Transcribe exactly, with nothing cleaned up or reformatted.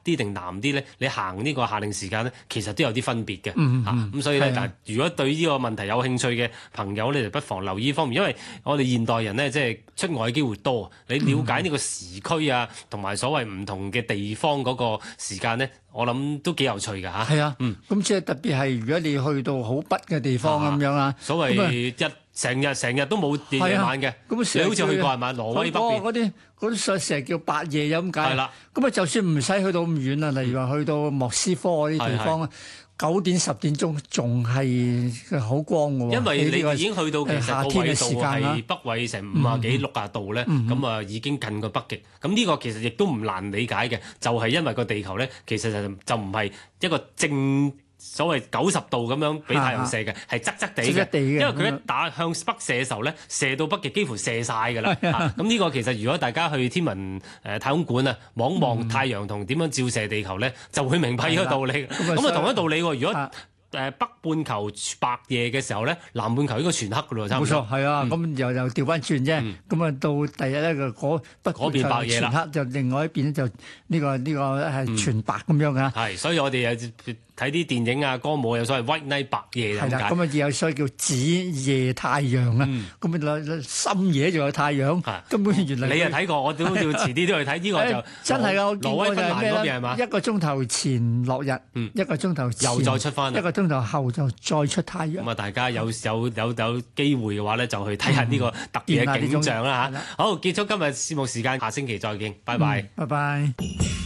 啲定南啲咧，你行呢個夏令時間咧，其實都有啲分別嘅。嚇、 嗯， 咁、 嗯嗯所以咧， 係啊但係如果對呢個問題有興趣嘅朋友咧，就不妨留意呢方面，因為我哋現代人咧，即係出外嘅機會多，你了解呢個時區啊，同埋所謂唔同嘅地方嗰個時間咧，我諗都幾有趣㗎嚇。 係啊， 嗯， 咁即係特別係如果你去到好北嘅地方咁樣啊， 所咁啊謂一成日成日都冇夜係啊晚嘅， 咁你好似去過係咪？挪威北邊嗰啲嗰啲所成日叫白夜有咁解。 係啦， 咁啊就算唔使去到咁遠啊，例如話去到莫斯科嗰啲地方啊，九點十點鐘仲係好光嘅喎。 因為你已經去到其實夏天個緯度嘅時間啦係北緯成五啊幾六啊度咧，咁啊已經近過北極。咁呢個其實亦都唔難理解嘅，就係因為個地球咧，其實就就唔係一個正。所謂九十度咁樣俾太陽射嘅，係側側地嘅， 側側地嘅因為佢一打向北射嘅時候咧，射到北極幾乎射晒㗎啦。咁呢個其實如果大家去天文誒太空館啊，望望太陽同點樣照射地球咧，就會明白呢個道理。咁啊同一道理喎，如果誒北半球白夜嘅時候咧，南半球應該全黑㗎咯，差唔多。 冇錯，係啊，咁又又調翻轉啫。咁啊到第日咧個嗰北嗰邊白夜啦， 全黑就另外一邊就呢個呢個係全白咁樣㗎。 係，所以我哋有睇啲電影啊、歌舞有所謂 white night 白夜咁解。 係啦，咁啊有所謂叫子夜太陽啊。咁啊深夜仲有太陽，根本原來你又睇過，我都要遲啲都去睇呢個就真係啊！我見過就係咩咧？ 係嘛？ 一個鐘頭前落日，一個鐘頭前又再出翻， 一個鐘頭後就再出太陽。 咁啊，大家有有有有機會嘅話咧，就去睇下呢個特別嘅景象啦嚇。好，結束今日節目時間，下星期再見，拜拜， 拜拜。